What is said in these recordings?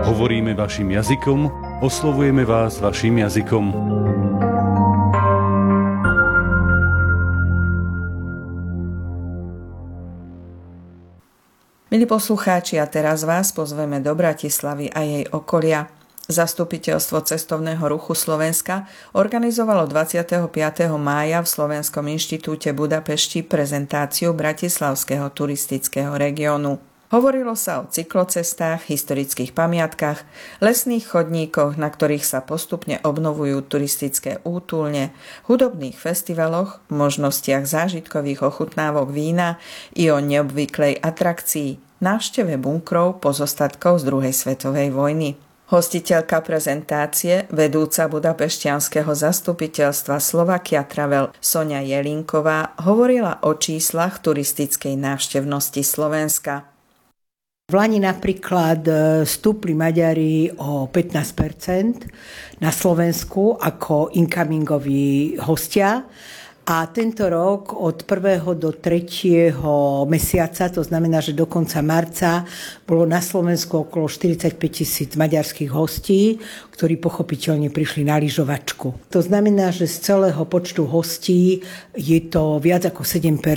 Hovoríme vašim jazykom, oslovujeme vás vašim jazykom. Milí poslucháči, a teraz vás pozveme do Bratislavy a jej okolia. Zastupiteľstvo cestovného ruchu Slovenska organizovalo 25. mája v Slovenskom inštitúte Budapešti prezentáciu bratislavského turistického regiónu. Hovorilo sa o cyklocestách, historických pamiatkách, lesných chodníkoch, na ktorých sa postupne obnovujú turistické útulne, hudobných festivaloch, možnostiach zážitkových ochutnávok vína i o neobvyklej atrakcii, návšteve bunkrov pozostatkov z druhej svetovej vojny. Hostiteľka prezentácie, vedúca budapešťanského zastupiteľstva Slovakia Travel Soňa Jelinková hovorila o číslach turistickej návštevnosti Slovenska. V lani napríklad stúpli Maďari o 15% na Slovensku ako incomingoví hostia. A tento rok od 1. do 3. mesiaca, to znamená, že do konca marca, bolo na Slovensku okolo 45 000 maďarských hostí, ktorí pochopiteľne prišli na lyžovačku. To znamená, že z celého počtu hostí je to viac ako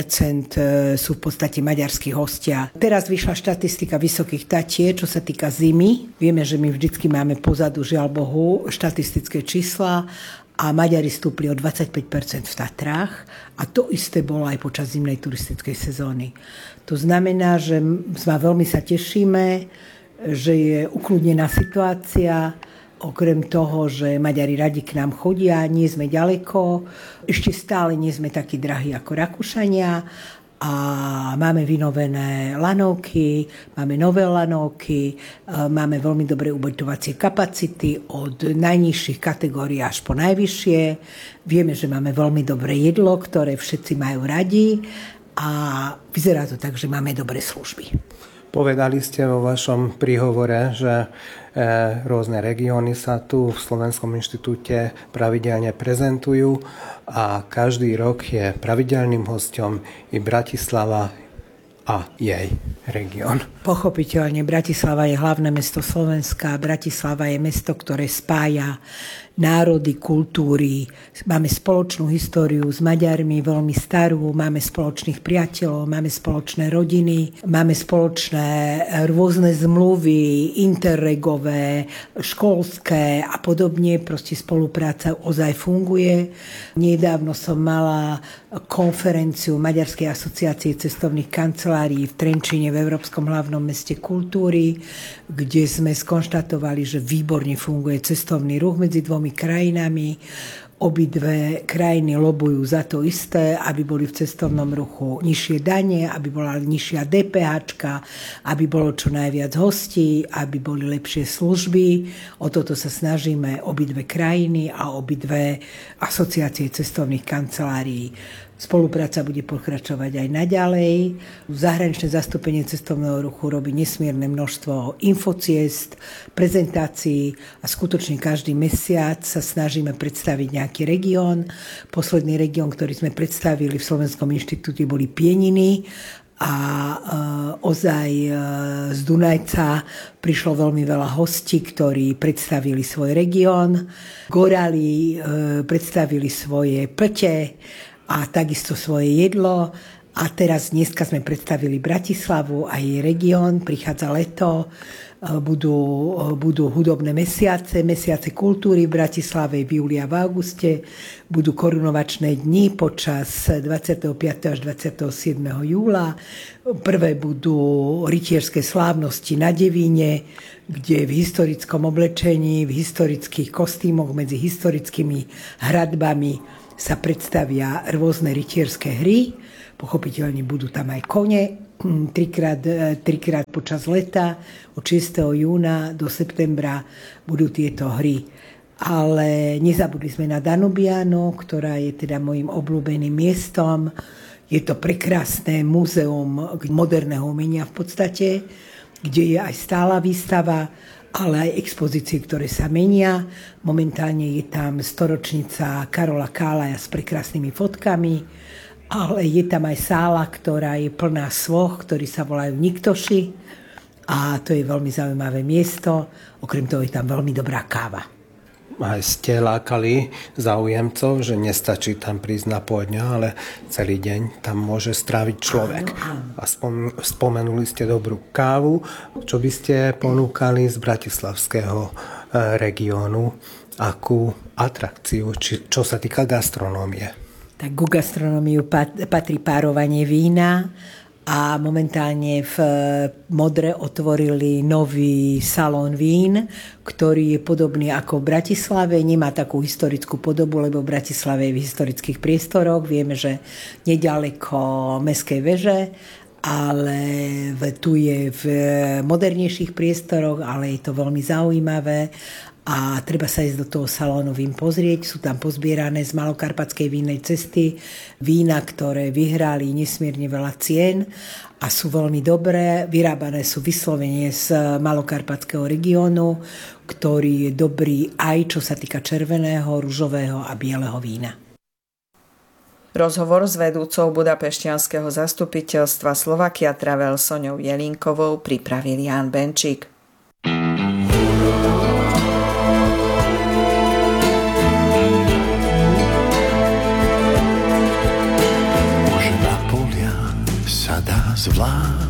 7% sú v podstate maďarskí hostia. Teraz vyšla štatistika Vysokých Tatier, čo sa týka zimy. Vieme, že my vždycky máme pozadu, žiaľ Bohu, štatistické čísla, a Maďari stúpli o 25% v Tatrách a to isté bolo aj počas zimnej turistickej sezóny. To znamená, že veľmi sa tešíme, že je ukľudnená situácia, okrem toho, že Maďari radi k nám chodia, nie sme ďaleko, ešte stále nie sme takí drahí ako Rakúšania, a máme vynovené lanovky, máme nové lanovky, máme veľmi dobré ubytovacie kapacity od najnižších kategórií až po najvyššie. Vieme, že máme veľmi dobré jedlo, ktoré všetci majú radi a vyzerá to tak, že máme dobré služby. Povedali ste vo vašom príhovore, že rôzne regióny sa tu v Slovenskom inštitúte pravidelne prezentujú a každý rok je pravidelným hosťom i Bratislava a jej región. Pochopiteľne, Bratislava je hlavné mesto Slovenska. Bratislava je mesto, ktoré spája národy, kultúry. Máme spoločnú históriu s Maďarmi, veľmi starú, máme spoločných priateľov, máme spoločné rodiny, máme spoločné rôzne zmluvy, interregové, školské a podobne. Proste spolupráca ozaj funguje. Nedávno som mala konferenciu Maďarskej asociácie cestovných kancelárií v Trenčíne v Európskom hlavnom meste kultúry, kde sme skonštatovali, že výborne funguje cestovný ruch medzi dvomi krajinami. Obidve krajiny lobujú za to isté, aby boli v cestovnom ruchu nižšie dane, aby bola nižšia DPH, aby bolo čo najviac hostí, aby boli lepšie služby. O toto sa snažíme obidve krajiny a obidve asociácie cestovných kancelárií. Spolupráca bude pokračovať aj naďalej. Zahraničné zastúpenie cestovného ruchu robí nesmierne množstvo infociest, prezentácií a skutočne každý mesiac sa snažíme predstaviť nejaký región. Posledný región, ktorý sme predstavili v Slovenskom inštitúte, boli Pieniny. A ozaj z Dunajca prišlo veľmi veľa hostí, ktorí predstavili svoj región. Gorali predstavili svoje pľte a takisto svoje jedlo. A teraz dneska sme predstavili Bratislavu a jej región. Prichádza leto, budú hudobné mesiace kultúry v Bratislave v júli a v auguste. Budú korunovačné dni počas 25. až 27. júla. Prvé budú rytierské slávnosti na Devíne, kde v historickom oblečení, v historických kostýmoch medzi historickými hradbami sa predstavia rôzne rytierské hry. Pochopiteľne budú tam aj kone, trikrát počas leta, od 6. júna do septembra budú tieto hry. Ale nezabudli sme na Danubiano, ktorá je teda mojim obľúbeným miestom. Je to prekrásne múzeum moderného umenia v podstate, kde je aj stála výstava, ale aj expozície, ktoré sa menia. Momentálne je tam storočnica Karola Kálaja s prekrásnymi fotkami, ale je tam aj sála, ktorá je plná svoch, ktorí sa volajú Niktoši. a to je veľmi zaujímavé miesto. Okrem toho je tam veľmi dobrá káva. Aj ste lákali záujemcov, že nestačí tam prísť na pol dňa, ale celý deň tam môže stráviť človek. A spomenuli ste dobrú kávu. Čo by ste ponúkali z bratislavského regiónu? Akú atrakciu, čo sa týka gastronómie? Tak ku gastronómiu patrí párovanie vína, a momentálne v Modre otvorili nový salón vín, ktorý je podobný ako v Bratislave. Nemá takú historickú podobu, lebo v Bratislave je v historických priestoroch. Vieme, že nedaleko Mestskej veže, ale tu je v modernejších priestoroch, ale je to veľmi zaujímavé. A treba sa ísť do toho salónu vín pozrieť. Sú tam pozbierané z Malokarpatskej vínnej cesty vína, ktoré vyhrali nesmierne veľa cien a sú veľmi dobré. Vyrábané sú vyslovene z Malokarpatského regiónu, ktorý je dobrý aj čo sa týka červeného, ružového a bieleho vína. Rozhovor s vedúcou budapešťanského zastupiteľstva Slovakia Travel Soňou Jelínkovou pripravil Ján Benčík. Dá zvládnuť